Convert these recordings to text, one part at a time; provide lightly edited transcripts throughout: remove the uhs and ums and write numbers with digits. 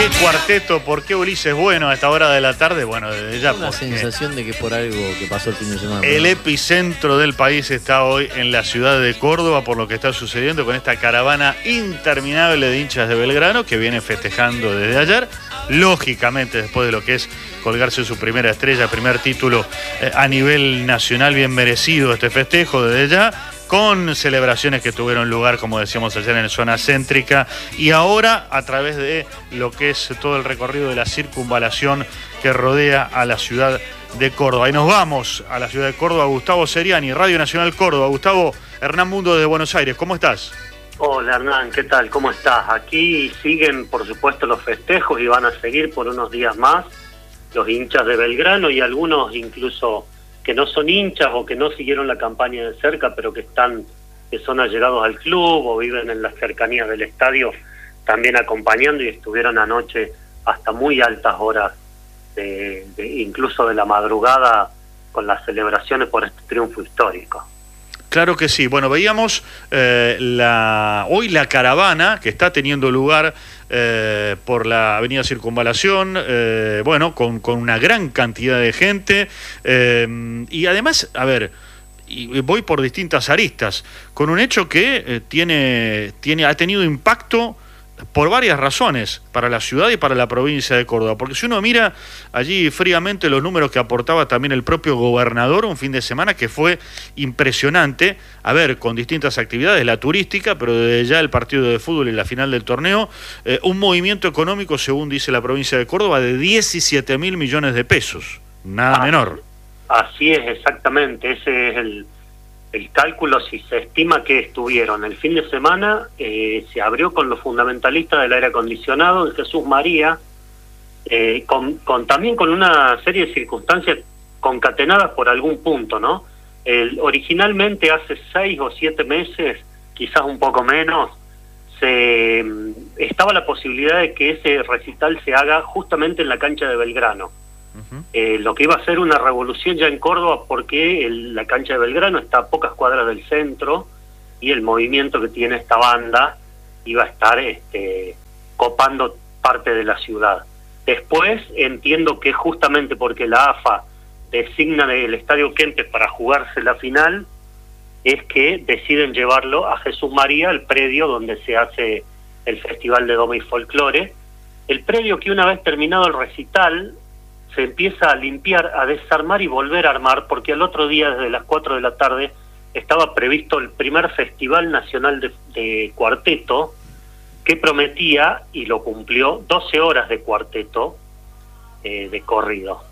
el cuarteto. ¿Por qué Ulises Bueno a esta hora de la tarde? Bueno, desde ya. Una sensación de que por algo que pasó el fin de semana. El epicentro del país está hoy en la ciudad de Córdoba por lo que está sucediendo con esta caravana interminable de hinchas de Belgrano que viene festejando desde ayer. Lógicamente, después de lo que es colgarse su primera estrella, primer título a nivel nacional, bien merecido este festejo desde ya, con celebraciones que tuvieron lugar, como decíamos ayer, en la zona céntrica, y ahora a través de lo que es todo el recorrido de la circunvalación que rodea a la ciudad de Córdoba. Y nos vamos a la ciudad de Córdoba. Gustavo Seriani, Radio Nacional Córdoba. Gustavo, Hernán Mundo de Buenos Aires, ¿cómo estás? Hola Hernán, ¿qué tal? ¿Cómo estás? Aquí siguen, por supuesto, los festejos y van a seguir por unos días más los hinchas de Belgrano y algunos incluso que no son hinchas o que no siguieron la campaña de cerca, pero que son allegados al club o viven en las cercanías del estadio, también acompañando, y estuvieron anoche hasta muy altas horas, incluso de la madrugada, con las celebraciones por este triunfo histórico. Claro que sí. Bueno, veíamos hoy la caravana que está teniendo lugar por la avenida Circunvalación, bueno, con una gran cantidad de gente, y además, a ver, y voy por distintas aristas, con un hecho que ha tenido impacto por varias razones para la ciudad y para la provincia de Córdoba, porque si uno mira allí fríamente los números que aportaba también el propio gobernador un fin de semana que fue impresionante, a ver, con distintas actividades, la turística, pero desde ya el partido de fútbol y la final del torneo, un movimiento económico, según dice la provincia de Córdoba, de 17.000 millones de pesos, nada menor. Así es, exactamente, ese es el cálculo. Si se estima que estuvieron el fin de semana, se abrió con los fundamentalistas del aire acondicionado en Jesús María, también con una serie de circunstancias concatenadas por algún punto, ¿no? Originalmente hace 6 o 7 meses, quizás un poco menos, estaba la posibilidad de que ese recital se haga justamente en la cancha de Belgrano. Lo que iba a ser una revolución ya en Córdoba, porque la cancha de Belgrano está a pocas cuadras del centro y el movimiento que tiene esta banda iba a estar copando parte de la ciudad. Después entiendo que justamente porque la AFA designa el Estadio Kempes para jugarse la final, es que deciden llevarlo a Jesús María, el predio donde se hace el Festival de Doma y Folclore, el predio que una vez terminado el recital se empieza a limpiar, a desarmar y volver a armar, porque al otro día, desde las 4 de la tarde, estaba previsto el primer Festival Nacional de Cuarteto, que prometía, y lo cumplió, 12 horas de cuarteto de corrido.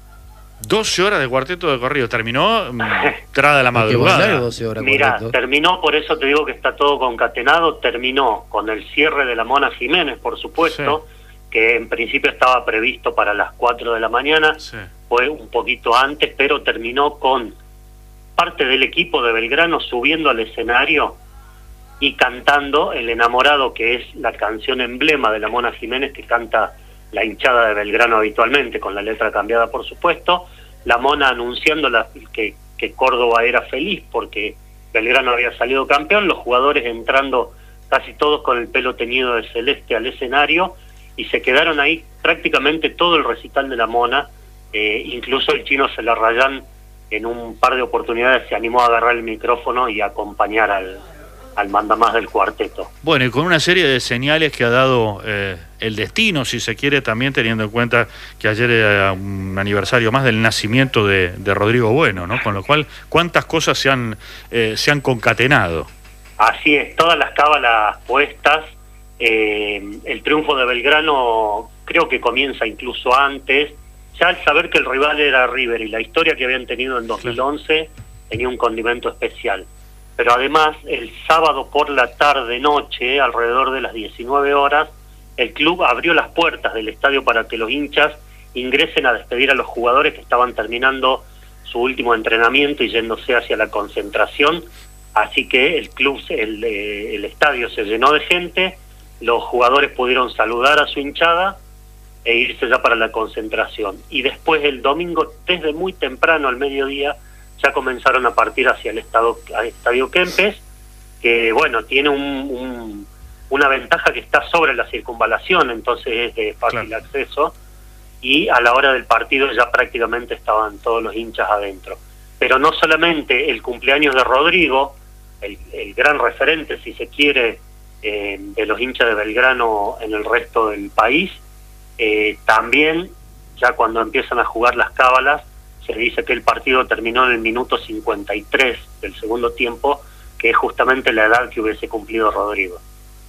12 horas de cuarteto de corrido, terminó entrada la madrugada. 12 horas. Mira, terminó, por eso te digo que está todo concatenado, terminó con el cierre de la Mona Jiménez, por supuesto, sí, que en principio estaba previsto para las 4 de la mañana, sí, fue un poquito antes, pero terminó con parte del equipo de Belgrano subiendo al escenario y cantando El Enamorado, que es la canción emblema de la Mona Jiménez que canta la hinchada de Belgrano habitualmente, con la letra cambiada por supuesto, la Mona anunciando que Córdoba era feliz porque Belgrano había salido campeón, los jugadores entrando casi todos con el pelo teñido de celeste al escenario, y se quedaron ahí prácticamente todo el recital de la Mona, incluso el Chino Celarrayán en un par de oportunidades se animó a agarrar el micrófono y a acompañar al mandamás del cuarteto. Bueno, y con una serie de señales que ha dado el destino, si se quiere, también teniendo en cuenta que ayer era un aniversario más del nacimiento de Rodrigo Bueno, ¿no? Con lo cual, ¿cuántas cosas se han concatenado? Así es, todas las cábalas puestas. El triunfo de Belgrano creo que comienza incluso antes, ya al saber que el rival era River y la historia que habían tenido en 2011 tenía un condimento especial. Pero además, el sábado por la tarde-noche, alrededor de las 19 horas, el club abrió las puertas del estadio para que los hinchas ingresen a despedir a los jugadores que estaban terminando su último entrenamiento y yéndose hacia la concentración. Así que el estadio se llenó de gente, los jugadores pudieron saludar a su hinchada e irse ya para la concentración. Y después el domingo, desde muy temprano al mediodía, ya comenzaron a partir hacia el estadio Kempes, que bueno, tiene una ventaja que está sobre la circunvalación, entonces es de fácil acceso, y a la hora del partido ya prácticamente estaban todos los hinchas adentro. Pero no solamente el cumpleaños de Rodrigo, el gran referente, si se quiere, de los hinchas de Belgrano en el resto del país, también ya cuando empiezan a jugar las cábalas, se dice que el partido terminó en el minuto 53 del segundo tiempo, que es justamente la edad que hubiese cumplido Rodrigo.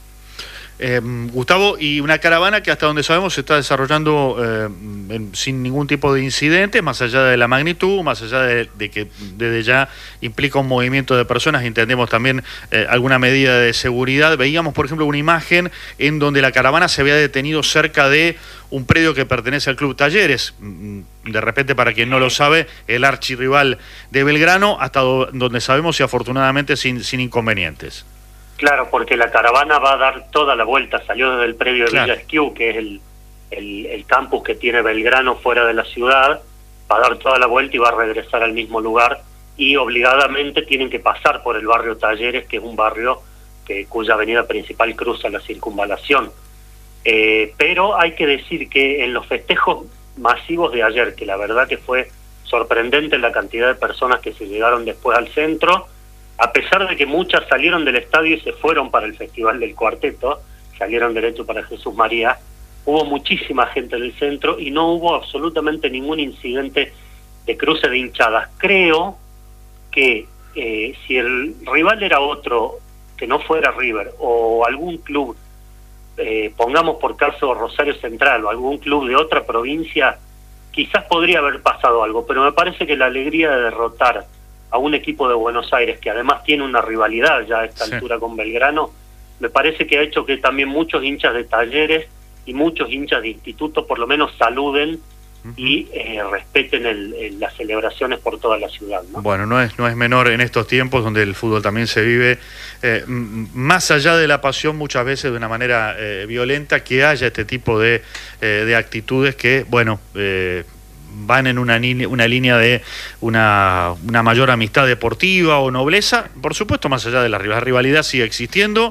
Gustavo, y una caravana que hasta donde sabemos se está desarrollando sin ningún tipo de incidente, más allá de la magnitud, más allá de que desde ya implica un movimiento de personas, entendemos también alguna medida de seguridad. Veíamos, por ejemplo, una imagen en donde la caravana se había detenido cerca de un predio que pertenece al Club Talleres, de repente, para quien no lo sabe, el archirrival de Belgrano, hasta donde sabemos y afortunadamente sin inconvenientes. Claro, porque la caravana va a dar toda la vuelta, salió desde el predio de Villa Esquiú, que es el campus que tiene Belgrano fuera de la ciudad, va a dar toda la vuelta y va a regresar al mismo lugar, y obligadamente tienen que pasar por el barrio Talleres, que es un barrio cuya avenida principal cruza la circunvalación. Pero hay que decir que en los festejos masivos de ayer, que la verdad que fue sorprendente la cantidad de personas que se llegaron después al centro, a pesar de que muchas salieron del estadio y se fueron para el Festival del Cuarteto, salieron derecho para Jesús María, hubo muchísima gente en el centro y no hubo absolutamente ningún incidente de cruce de hinchadas. Creo que si el rival era otro, que no fuera River, o algún club, pongamos por caso Rosario Central, o algún club de otra provincia, quizás podría haber pasado algo, pero me parece que la alegría de derrotar a un equipo de Buenos Aires, que además tiene una rivalidad ya a esta altura con Belgrano, me parece que ha hecho que también muchos hinchas de Talleres y muchos hinchas de Instituto por lo menos saluden y respeten las celebraciones por toda la ciudad, ¿no? Bueno, no es menor en estos tiempos donde el fútbol también se vive más allá de la pasión, muchas veces de una manera violenta, que haya este tipo de actitudes que, bueno, van en una línea de una mayor amistad deportiva o nobleza, por supuesto, más allá de la rivalidad sigue existiendo,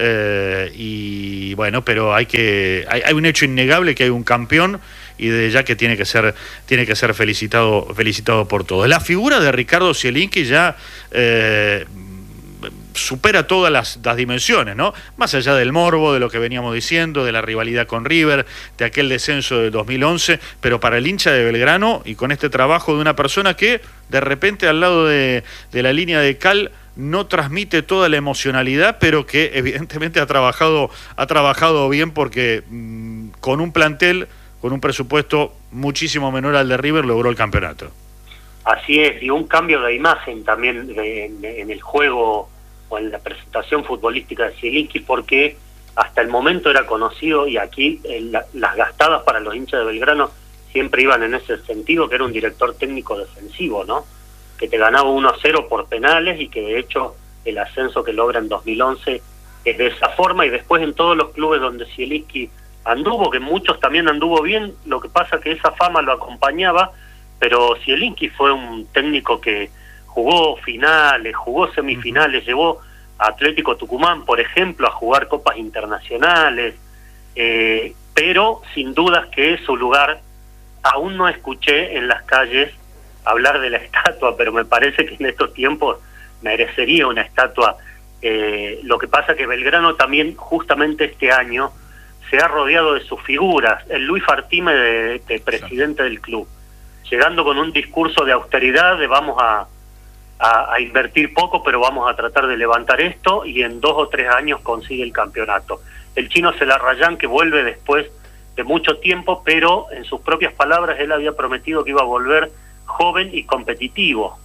y bueno, pero hay un hecho innegable, que hay un campeón, y de ya que tiene que ser felicitado por todos. La figura de Ricardo Zielinski ya supera todas las dimensiones, ¿no? Más allá del morbo, de lo que veníamos diciendo, de la rivalidad con River, de aquel descenso de 2011, pero para el hincha de Belgrano, y con este trabajo de una persona que de repente al lado de la línea de cal no transmite toda la emocionalidad, pero que evidentemente ha trabajado bien, porque con un plantel, con un presupuesto muchísimo menor al de River, logró el campeonato. Así es, y un cambio de imagen también en el juego o en la presentación futbolística de Zielinski, porque hasta el momento era conocido, y aquí las gastadas para los hinchas de Belgrano siempre iban en ese sentido, que era un director técnico defensivo, ¿no? Que te ganaba 1-0 por penales, y que de hecho el ascenso que logra en 2011 es de esa forma, y después en todos los clubes donde Zielinski anduvo, que muchos también anduvo bien, lo que pasa que esa fama lo acompañaba, pero Zielinski fue un técnico que jugó finales, jugó semifinales, llevó a Atlético Tucumán, por ejemplo, a jugar copas internacionales, pero sin dudas que su lugar, aún no escuché en las calles hablar de la estatua, pero me parece que en estos tiempos merecería una estatua. Lo que pasa que Belgrano también, justamente este año, se ha rodeado de sus figuras. El Luis Fartime, de presidente del club, llegando con un discurso de austeridad, de vamos a invertir poco, pero vamos a tratar de levantar esto, y en 2 o 3 años consigue el campeonato. El chino Celarrayán, que vuelve después de mucho tiempo, pero en sus propias palabras él había prometido que iba a volver joven y competitivo.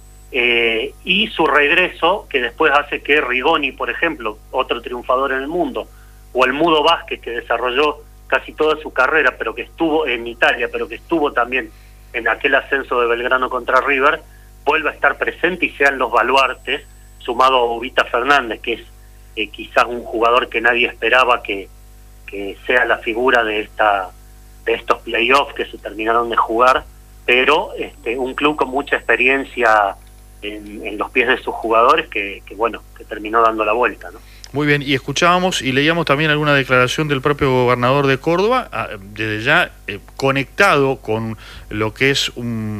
Y su regreso, que después hace que Rigoni, por ejemplo, otro triunfador en el mundo, o el Mudo Vázquez, que desarrolló casi toda su carrera, pero que estuvo en Italia, pero que estuvo también en aquel ascenso de Belgrano contra River, vuelva a estar presente y sean los baluartes, sumado a Ubita Fernández, que es quizás un jugador que nadie esperaba que sea la figura de estos playoffs que se terminaron de jugar, pero un club con mucha experiencia en los pies de sus jugadores que terminó dando la vuelta, ¿no? Muy bien, y escuchábamos y leíamos también alguna declaración del propio gobernador de Córdoba, desde ya conectado con lo que es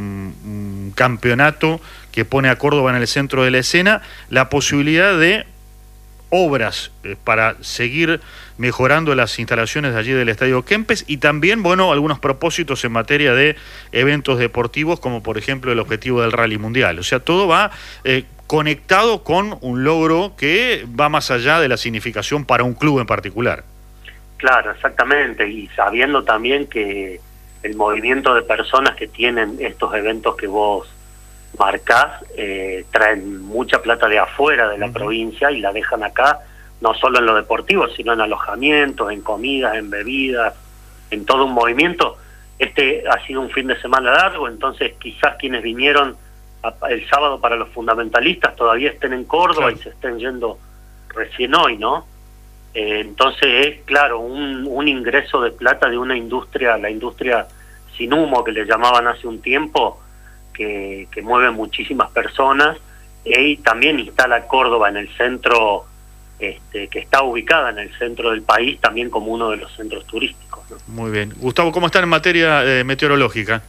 un campeonato que pone a Córdoba en el centro de la escena, la posibilidad de obras para seguir mejorando las instalaciones de allí del Estadio Kempes y también, bueno, algunos propósitos en materia de eventos deportivos, como por ejemplo el objetivo del Rally Mundial. O sea, todo va conectado con un logro que va más allá de la significación para un club en particular. Claro, exactamente, y sabiendo también que el movimiento de personas que tienen estos eventos que vos marcás, traen mucha plata de afuera de la provincia y la dejan acá, no solo en lo deportivo, sino en alojamientos, en comidas, en bebidas, en todo un movimiento. Este ha sido un fin de semana largo, entonces quizás quienes vinieron el sábado para los fundamentalistas todavía estén en Córdoba, claro, y se estén yendo recién hoy, ¿no? Entonces es, claro, un ingreso de plata de una industria, la industria sin humo que le llamaban hace un tiempo, que mueve muchísimas personas, y también instala Córdoba en el centro, que está ubicada en el centro del país, también como uno de los centros turísticos, ¿no? Muy bien. Gustavo, ¿cómo están en materia meteorológica?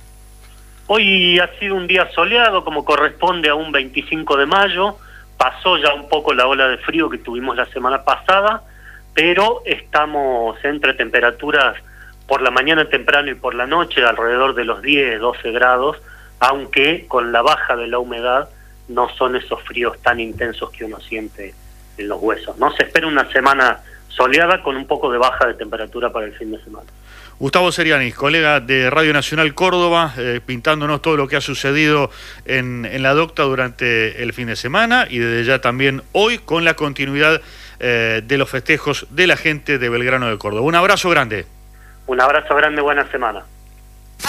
Hoy ha sido un día soleado, como corresponde a un 25 de mayo, pasó ya un poco la ola de frío que tuvimos la semana pasada, pero estamos entre temperaturas por la mañana temprano y por la noche alrededor de los 10, 12 grados, aunque con la baja de la humedad no son esos fríos tan intensos que uno siente en los huesos, ¿no? Se espera una semana soleada con un poco de baja de temperatura para el fin de semana. Gustavo Seriani, colega de Radio Nacional Córdoba, pintándonos todo lo que ha sucedido en la Docta durante el fin de semana y desde ya también hoy con la continuidad de los festejos de la gente de Belgrano de Córdoba. Un abrazo grande. Un abrazo grande, buena semana.